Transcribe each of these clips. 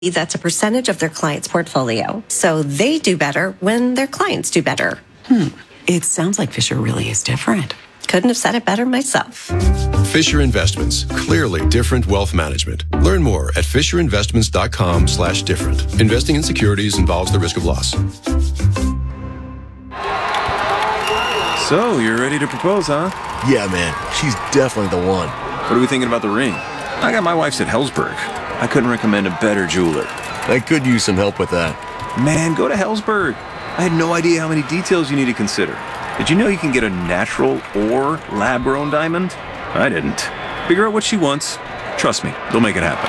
That's a percentage of their client's portfolio. So they do better when their clients do better. It sounds like Fisher really is different. Couldn't have said it better myself. Fisher Investments. Clearly different wealth management. Learn more at fisherinvestments.com/different. Investing in securities involves the risk of loss. So, you're ready to propose, huh? Yeah, man. She's definitely the one. What are we thinking about the ring? I got my wife's at Helzberg. I couldn't recommend a better jeweler. I could use some help with that. Man, go to Helzberg. I had no idea how many details you need to consider. Did you know you can get a natural or lab-grown diamond? I didn't. Figure out what she wants. Trust me, they'll make it happen.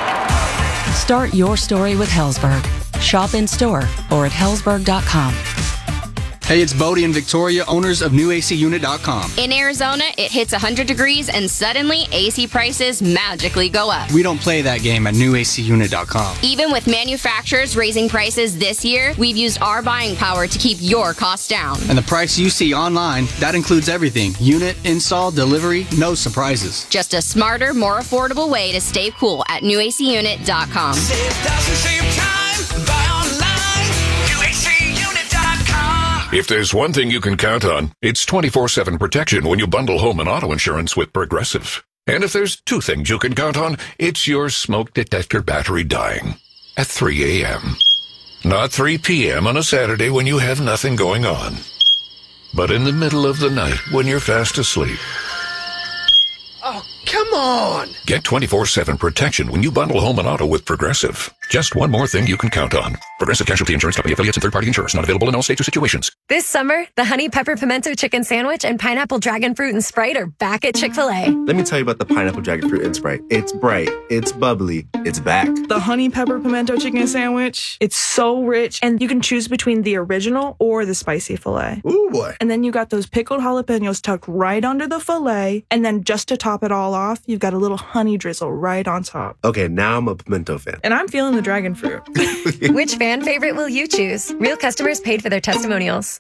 Start your story with Helzberg. Shop in store or at helzberg.com. Hey, it's Bodie and Victoria, owners of NewACUnit.com. In Arizona, it hits 100 degrees and suddenly AC prices magically go up. We don't play that game at NewACUnit.com. Even with manufacturers raising prices this year, we've used our buying power to keep your costs down. And the price you see online, that includes everything. Unit, install, delivery, no surprises. Just a smarter, more affordable way to stay cool at NewACUnit.com. Save thousands, save time, buy online, NewACUnit.com. If there's one thing you can count on, it's 24/7 protection when you bundle home and auto insurance with Progressive. And if there's two things you can count on, it's your smoke detector battery dying at 3 a.m. Not 3 p.m. on a Saturday when you have nothing going on, but in the middle of the night when you're fast asleep. Oh, come on! Get 24/7 protection when you bundle home and auto with Progressive. Just one more thing you can count on. Progressive Casualty Insurance Company affiliates and third-party insurers. Not available in all states or situations. This summer, the Honey Pepper Pimento Chicken Sandwich and Pineapple Dragon Fruit and Sprite are back at Chick-fil-A. Let me tell you about the Pineapple Dragon Fruit and Sprite. It's bright, it's bubbly, it's back. The Honey Pepper Pimento Chicken Sandwich, it's so rich, and you can choose between the original or the spicy filet. Ooh, boy. And then you got those pickled jalapenos tucked right under the filet, and then just to top it all off, you've got a little honey drizzle right on top. Okay, now I'm a pimento fan. And I'm feeling the dragon fruit. Which fan favorite will you choose? Real customers paid for their testimonials.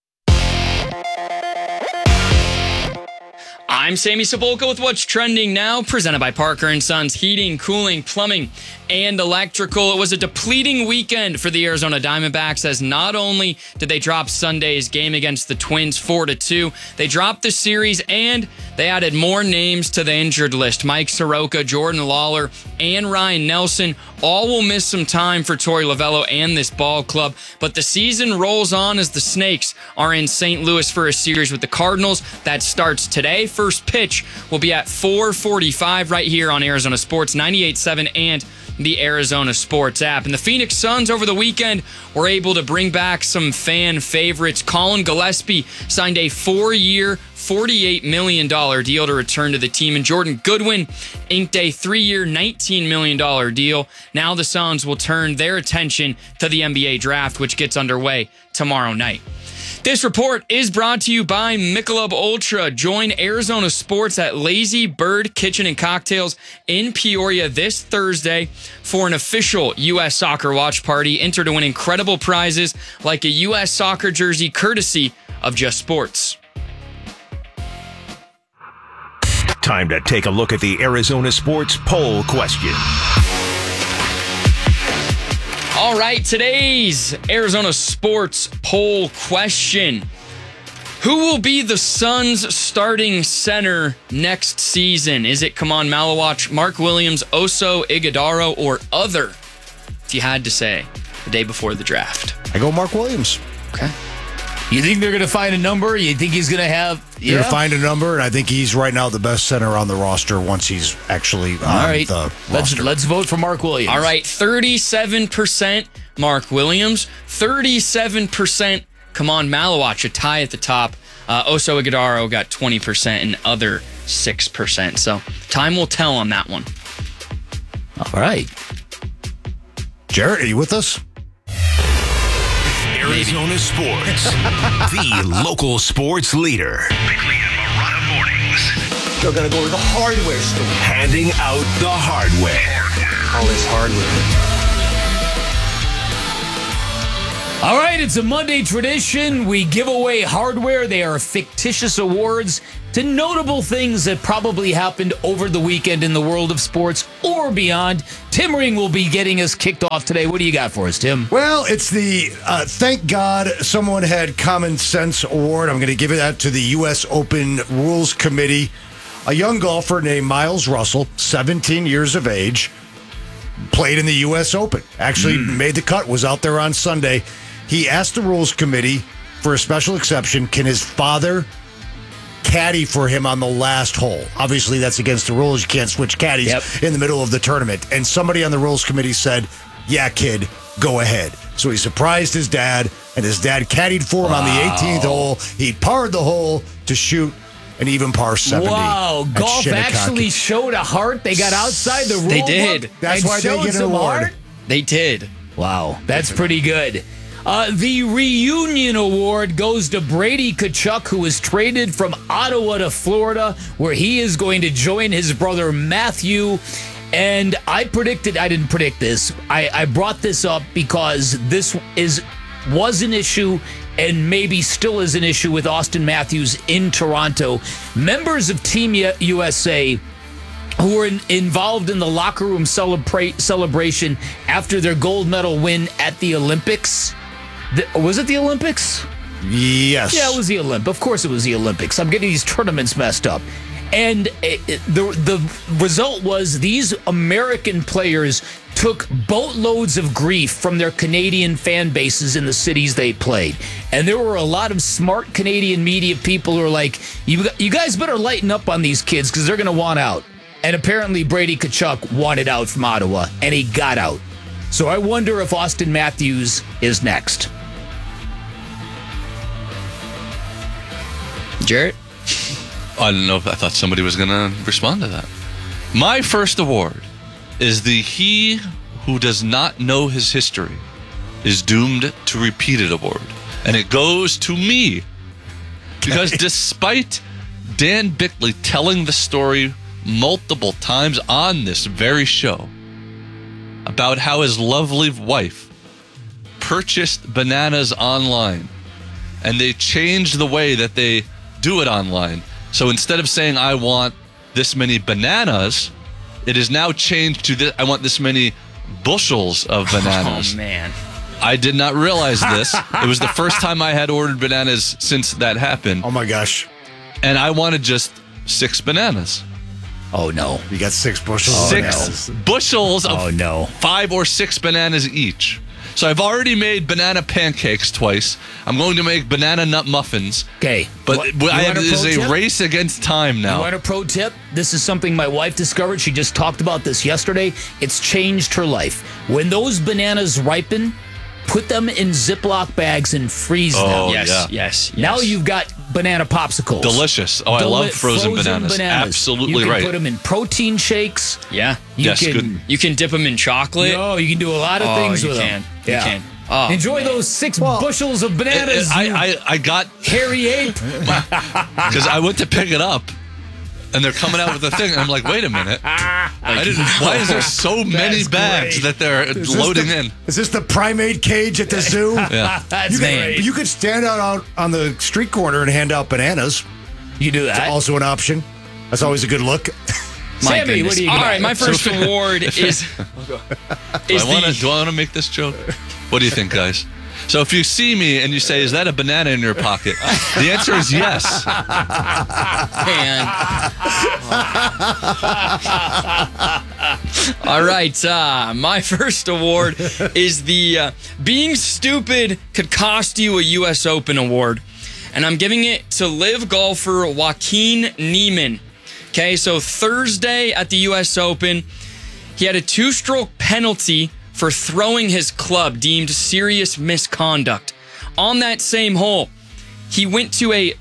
I'm Sammy Cebulka with What's Trending Now, presented by Parker & Sons Heating, Cooling, Plumbing, and Electrical. It was a depleting weekend for the Arizona Diamondbacks, as not only did they drop Sunday's game against the Twins 4-2, they dropped the series and they added more names to the injured list. Mike Soroka, Jordan Lawler, and Ryan Nelson all will miss some time for Torey Lovullo and this ball club, but the season rolls on as the Snakes are in St. Louis for a series with the Cardinals that starts today. First pitch will be at 4:45 right here on Arizona Sports 98.7 and the Arizona Sports app. And the Phoenix Suns over the weekend were able to bring back some fan favorites. Colin Gillespie signed a 4-year, $48 million deal to return to the team, and Jordan Goodwin inked a 3-year, $19 million deal. Now the Suns will turn their attention to the NBA draft, which gets underway tomorrow night. This report is brought to you by Michelob Ultra. Join Arizona Sports at Lazy Bird Kitchen and Cocktails in Peoria this Thursday for an official U.S. Soccer watch party. Enter to win incredible prizes like a U.S. Soccer jersey courtesy of Just Sports. Time to take a look at the Arizona Sports poll question. All right, today's Arizona Sports poll question. Who will be the Suns' starting center next season? Is it Kaman Malawach, Mark Williams, Oso Ighodaro, or other? If you had to say, the day before the draft. I go Mark Williams. Okay. You think they're going to find a number? You think he's going to have... They're going to find a number, and I think he's right now the best center on the roster once he's actually on the roster. Let's vote for Mark Williams. All right, 37% Mark Williams, 37% Kaman Malawach, a tie at the top. Oso Ighodaro got 20% and other 6%. So time will tell on that one. All right. Jarrett, are you with us? Arizona Sports, the local sports leader. Bickley and Marotta mornings. They're going to go to the hardware store. Handing out the hardware. All this hardware. All right. right, it's a Monday tradition. We give away hardware. They are fictitious awards to notable things that probably happened over the weekend in the world of sports or beyond. Tim Ring will be getting us kicked off today. What do you got for us, Tim? Well, it's the Thank God Someone Had Common Sense Award. I'm going to give that to the U.S. Open Rules Committee. A young golfer named Miles Russell, 17 years of age, played in the U.S. Open. Actually made the cut, was out there on Sunday. He asked the Rules Committee for a special exception. Can his father caddy for him on the last hole? Obviously, that's against the rules. You can't switch caddies in the middle of the tournament. And somebody on the Rules Committee said, yeah, kid, go ahead. So he surprised his dad, and his dad caddied for him on the 18th hole. He parred the hole to shoot an even par 70. Wow, golf actually showed a heart. They got outside the rule They did. book That's and why they showed get an some award. heart? They did. Wow, that's pretty good. The Reunion Award goes to Brady Tkachuk, who was traded from Ottawa to Florida, where he is going to join his brother Matthew. And I didn't predict this. I brought this up because this was an issue and maybe still is an issue with Austin Matthews in Toronto. Members of Team USA who were involved in the locker room celebration after their gold medal win at the Olympics. Was it the Olympics? Yes. Yeah, it was the Olympics. Of course it was the Olympics. I'm getting these tournaments messed up. And the result was these American players took boatloads of grief from their Canadian fan bases in the cities they played. And there were a lot of smart Canadian media people who were like, you guys better lighten up on these kids because they're going to want out. And apparently Brady Tkachuk wanted out from Ottawa, and he got out. So I wonder if Austin Matthews is next. Jarrett? I don't know if I thought somebody was going to respond to that. My first award is the He Who Does Not Know His History is Doomed to Repeat It award. And it goes to me. Because despite Dan Bickley telling the story multiple times on this very show about how his lovely wife purchased bananas online and they changed the way that they do it online. So instead of saying, I want this many bananas, it is now changed to this, I want this many bushels of bananas. Oh, man. I did not realize this. It was the first time I had ordered bananas since that happened. Oh, my gosh. And I wanted just 6 bananas. Oh, no. You got 6 bushels? Six bushels of 5 or 6 bananas each. So I've already made banana pancakes twice. I'm going to make banana nut muffins. Okay. But there's a race against time now. You want a pro tip? This is something my wife discovered. She just talked about this yesterday. It's changed her life. When those bananas ripen, put them in Ziploc bags and freeze them. Yes. Now you've got banana popsicles. Delicious. Oh, I love frozen bananas. Absolutely you can right. put them in protein shakes. Yeah. Good. You can dip them in chocolate. No, you can do a lot of things with them. You can. Oh, enjoy those 6 bushels of bananas. I got hairy ape. Because I went to pick it up, and they're coming out with the thing, and I'm like, wait a minute. Why is there so many bags that they're loading in? Is this the primate cage at the zoo? Yeah. You could stand out on the street corner and hand out bananas. You do that. It's also an option. That's always a good look. Sammy, what do you got? All right, my first award is. Do I want to make this joke? What do you think, guys? So if you see me and you say, is that a banana in your pocket? The answer is yes. All right, my first award is the Being Stupid Could Cost You a U.S. Open award. And I'm giving it to live golfer Joaquin Niemann. Okay, so Thursday at the U.S. Open, he had a 2-stroke penalty for throwing his club, deemed serious misconduct. On that same hole, he went to a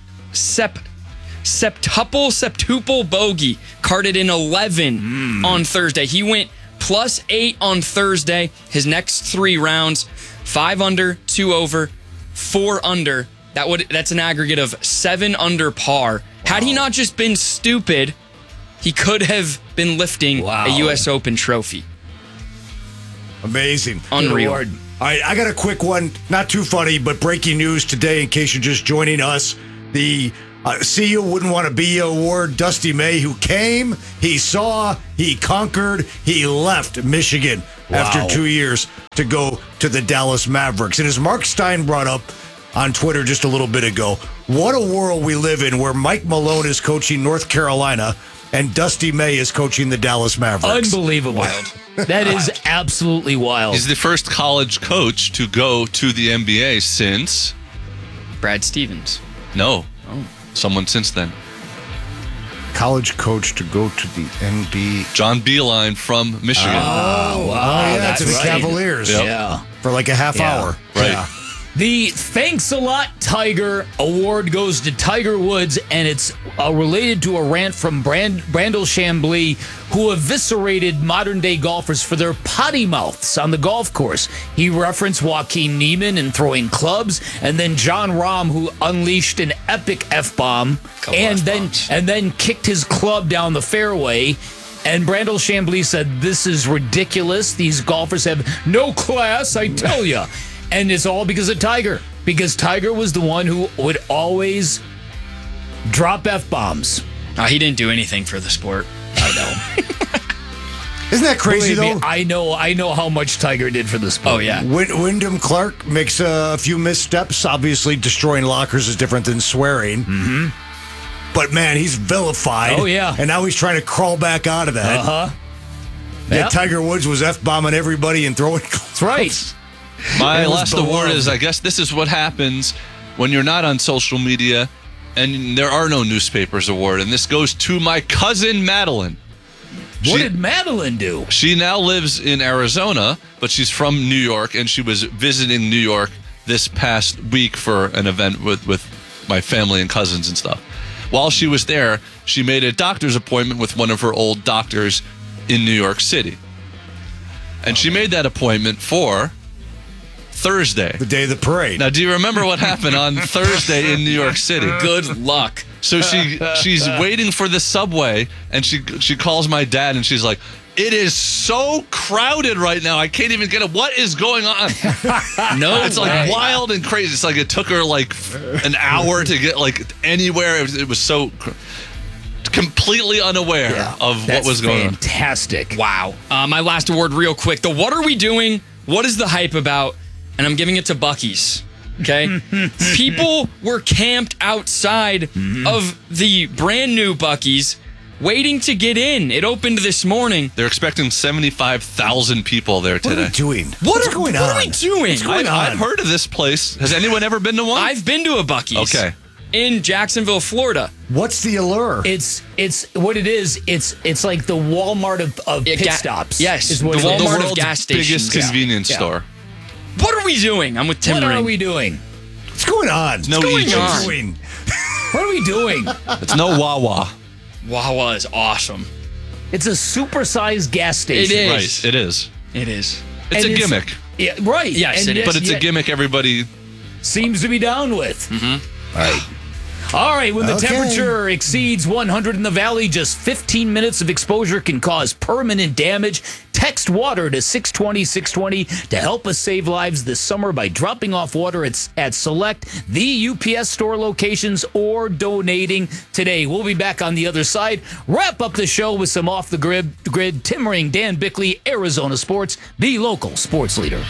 septuple bogey, carded in 11 on Thursday. He went +8 on Thursday. His next 3 rounds, 5 under, 2 over, 4 under. That's an aggregate of 7 under par. Wow. Had he not just been stupid, he could have been lifting a U.S. Open trophy. Amazing. Unreal. All right, I got a quick one. Not too funny, but breaking news today in case you're just joining us. The See You Wouldn't Want to Be You award, Dusty May, who came, he saw, he conquered, he left Michigan after 2 years to go to the Dallas Mavericks. And as Mark Stein brought up on Twitter just a little bit ago, what a world we live in where Mike Malone is coaching North Carolina and Dusty May is coaching the Dallas Mavericks. Unbelievable. That is absolutely wild. He's the first college coach to go to the NBA since Brad Stevens. No. Someone since then. College coach to go to the NBA. John Beilein from Michigan. Oh, yeah, that's to the right. Cavaliers. Yep. Yeah. For like a half hour. Right. Yeah. The Thanks a Lot Tiger Award goes to Tiger Woods, and it's related to a rant from Brandel Chambly, who eviscerated modern-day golfers for their potty mouths on the golf course. He referenced Joaquin Neiman and throwing clubs, and then John Rahm, who unleashed an epic F-bomb, and then kicked his club down the fairway. And Brandel Chambly said, "This is ridiculous. These golfers have no class, I tell ya." And it's all because of Tiger. Because Tiger was the one who would always drop F-bombs. He didn't do anything for the sport. I know. Isn't that crazy, Believe me, though? I know how much Tiger did for the sport. Oh, yeah. Wyndham Clark makes a few missteps. Obviously, destroying lockers is different than swearing. Mm-hmm. But, man, he's vilified. Oh, yeah. And now he's trying to crawl back out of that. Uh-huh. Yeah, Yep. Tiger Woods was F-bombing everybody and throwing clubs. That's right. My It was last award beloved. is, I guess this is what happens when you're not on social media and there are no newspapers award. And this goes to my cousin, Madeline. What did Madeline do? She now lives in Arizona, but she's from New York, and she was visiting New York this past week for an event with my family and cousins and stuff. While she was there, she made a doctor's appointment with one of her old doctors in New York City. And she made that appointment for Thursday. The day of the parade. Now, do you remember what happened on Thursday in New York City? Good luck. So she's waiting for the subway, and she calls my dad, and she's like, "It is so crowded right now. I can't even get it. What is going on?" No, it's like wild and crazy. It's like it took her like an hour to get like anywhere. It was so completely unaware of what was going on. Fantastic. Wow. My last award, real quick. The What Are We Doing? What is the hype about? And I'm giving it to Buc-ee's. Okay? People were camped outside of the brand new Buc-ee's waiting to get in. It opened this morning. They're expecting 75,000 people there today. What are we doing? What's going on? What are we doing? What's going on? I've heard of this place. Has anyone ever been to one? I've been to a Buc-ee's. Okay. In Jacksonville, Florida. What's the allure? It's what it is. It's like the Walmart of pit stops. Yes, is what the it is. Walmart of world's gas stations. biggest convenience store. What are we doing? I'm with Tim What Ring. are we doing? What's going on? No going Egypt. on? What are we doing? It's no Wawa. Wawa is awesome. It's a supersized gas station. It is. Right, it is. It is. It's And a gimmick. Yeah, right. Yes, it is. But it's a gimmick everybody seems to be down with. Right. All right, when the Okay. temperature exceeds 100 in the valley, just 15 minutes of exposure can cause permanent damage. Text water to 620-620 to help us save lives this summer by dropping off water at select the UPS store locations or donating today. We'll be back on the other side. Wrap up the show with some off the grid. Tim Ring, Dan Bickley, Arizona Sports, the local sports leader.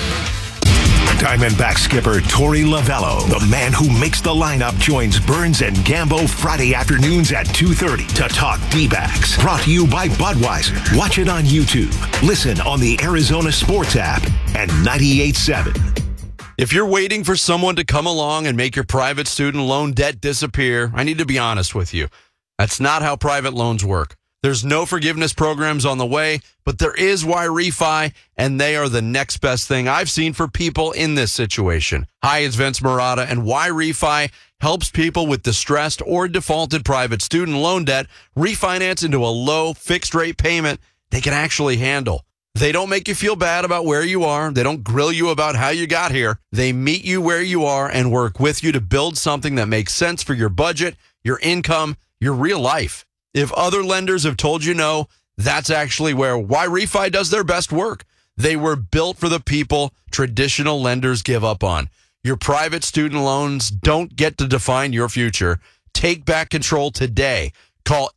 Diamondback skipper Torey Lavello, the man who makes the lineup, joins Burns and Gambo Friday afternoons at 2:30 to talk D-backs. Brought to you by Budweiser. Watch it on YouTube. Listen on the Arizona Sports app and 98.7. If you're waiting for someone to come along and make your private student loan debt disappear, I need to be honest with you. That's not how private loans work. There's no forgiveness programs on the way, but there is Y-Refi, and they are the next best thing I've seen for people in this situation. Hi, it's Vince Marotta, and Y-Refi helps people with distressed or defaulted private student loan debt refinance into a low fixed-rate payment they can actually handle. They don't make you feel bad about where you are. They don't grill you about how you got here. They meet you where you are and work with you to build something that makes sense for your budget, your income, your real life. If other lenders have told you no, that's actually where Y-Refi does their best work. They were built for the people traditional lenders give up on. Your private student loans don't get to define your future. Take back control today. Call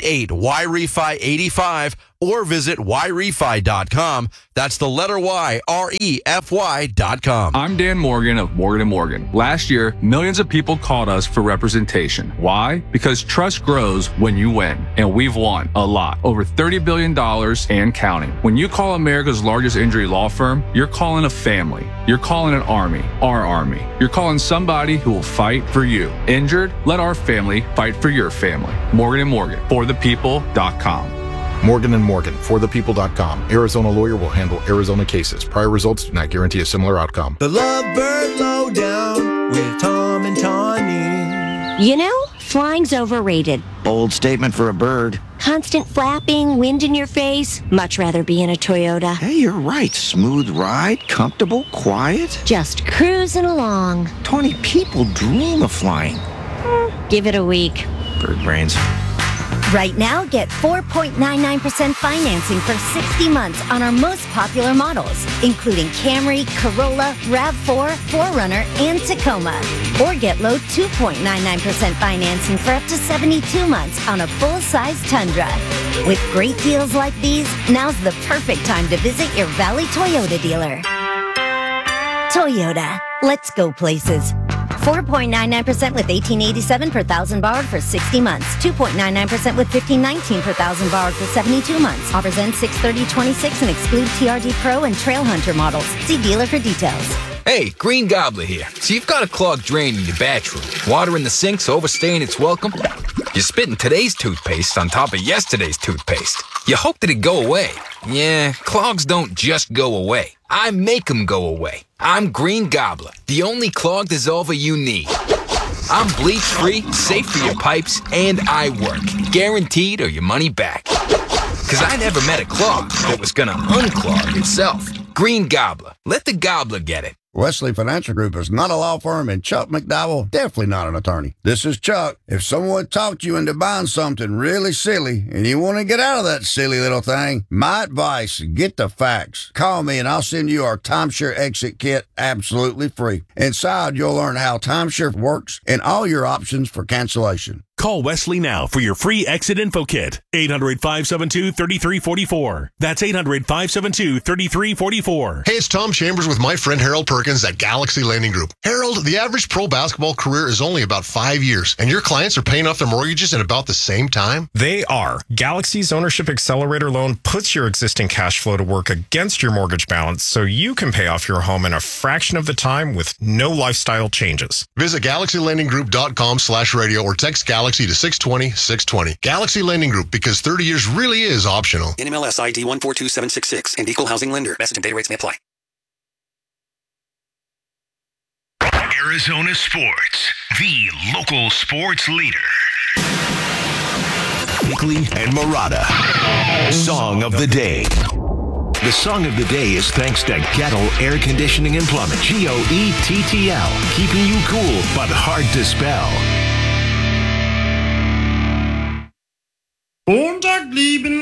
888-YREFI-85 or visit YREFI.com. That's the letter Y, REFY.com. I'm Dan Morgan of Morgan & Morgan. Last year, millions of people called us for representation. Why? Because trust grows when you win. And we've won a lot. Over $30 billion and counting. When you call America's largest injury law firm, you're calling a family. You're calling an army. Our army. You're calling somebody who will fight for you. Injured? Let our family fight for your family. Morgan & Morgan. ForThePeople.com. Morgan & Morgan, ForThePeople.com. Arizona lawyer will handle Arizona cases. Prior results do not guarantee a similar outcome. The Lovebird Lowdown with Tom and Tawny. You know, flying's overrated. Bold statement for a bird. Constant flapping, wind in your face. Much rather be in a Toyota. Hey, you're right. Smooth ride, comfortable, quiet. Just cruising along. 20 people dream of flying. Give it a week. Bird brains. Right now, get 4.99% financing for 60 months on our most popular models, including Camry, Corolla, RAV4, 4Runner, and Tacoma. Or get low 2.99% financing for up to 72 months on a full-size Tundra. With great deals like these, now's the perfect time to visit your Valley Toyota dealer. Toyota. Let's go places. 4.99% with $1,887 per thousand borrowed for 60 months. 2.99% with $1,519 per thousand borrowed for 72 months. Offers end 6/30/26 and exclude TRD Pro and Trail Hunter models. See dealer for details. Hey, Green Gobbler here. So you've got a clogged drain in your bathroom. Water in the sink's overstaying its welcome. You're spitting today's toothpaste on top of yesterday's toothpaste. You hope that it go away. Yeah, clogs don't just go away. I make them go away. I'm Green Gobbler, the only clog dissolver you need. I'm bleach-free, safe for your pipes, and I work. Guaranteed or your money back. Because I never met a clog that was gonna unclog itself. Green Gobbler. Let the gobbler get it. Wesley Financial Group is not a law firm, and Chuck McDowell definitely not an attorney. This is Chuck. If someone talked you into buying something really silly and you want to get out of that silly little thing, my advice, get the facts. Call me and I'll send you our timeshare exit kit absolutely free. Inside, you'll learn how timeshare works and all your options for cancellation. Call Wesley now for your free exit info kit. 800-572-3344. That's 800-572-3344. Hey, it's Tom Chambers with my friend Harold Perkins at Galaxy Lending Group. Harold, the average pro basketball career is only about 5 years, and your clients are paying off their mortgages in about the same time? They are. Galaxy's Ownership Accelerator loan puts your existing cash flow to work against your mortgage balance so you can pay off your home in a fraction of the time with no lifestyle changes. Visit GalaxyLendingGroup.com/radio or text Galaxy to 620-620. Galaxy Lending Group, because 30 years really is optional. NMLS ID 142766 and Equal Housing Lender. Message and data rates may apply. Arizona Sports, the local sports leader. Bickley and Murata. Song of the day. The song of the day is thanks to Gettle Air Conditioning and Plumbing. GOETTL. Keeping you cool, but hard to spell. Montag lieben